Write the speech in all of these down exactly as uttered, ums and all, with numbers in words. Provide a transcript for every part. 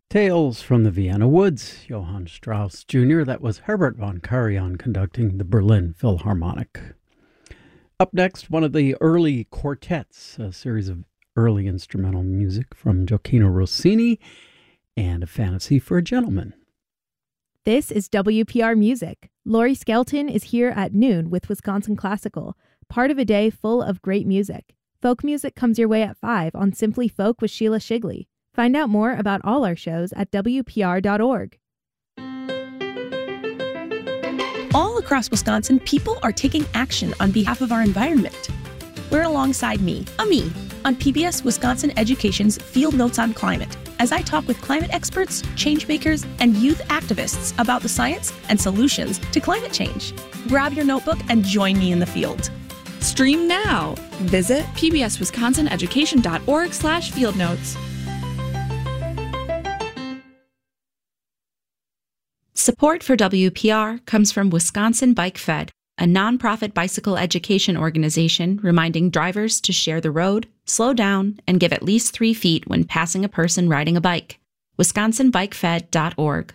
Tales from the Vienna Woods, Johann Strauss Junior That was Herbert von Karajan conducting the Berlin Philharmonic. Up next, one of the early quartets, a series of early instrumental music from Gioacchino Rossini, and A Fantasy for a Gentleman. This is W P R Music. Lori Skelton is here at noon with Wisconsin Classical, part of a day full of great music. Folk music comes your way at five on Simply Folk with Sheila Shigley. Find out more about all our shows at W P R dot org. All across Wisconsin, people are taking action on behalf of our environment. We're alongside me, a me, on P B S Wisconsin Education's Field Notes on Climate, as I talk with climate experts, change makers, and youth activists about the science and solutions to climate change. Grab your notebook and join me in the field. Stream now. Visit pbswisconsineducation.org slash field notes. Support for W P R comes from Wisconsin Bike Fed, a nonprofit bicycle education organization reminding drivers to share the road, slow down, and give at least three feet when passing a person riding a bike. wisconsin bike fed dot org.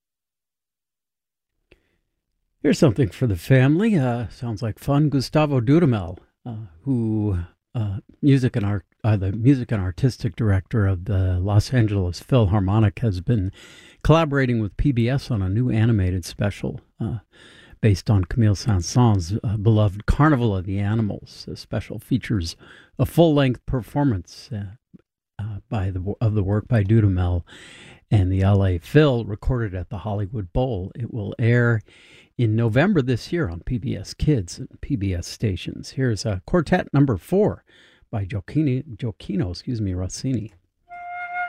Here's something for the family. Uh, sounds like fun. Gustavo Dudamel, uh, who uh, music and art, uh, the music and artistic director of the Los Angeles Philharmonic, has been collaborating with P B S on a new animated special uh, based on Camille Saint-Saëns' uh, beloved Carnival of the Animals. The special features a full-length performance uh, uh, by the of the work by Dudamel and the L A Phil, recorded at the Hollywood Bowl. It will air in November this year on P B S Kids and P B S stations. Here's a quartet number four by Gioacchino, Gioacchino, excuse me, Rossini.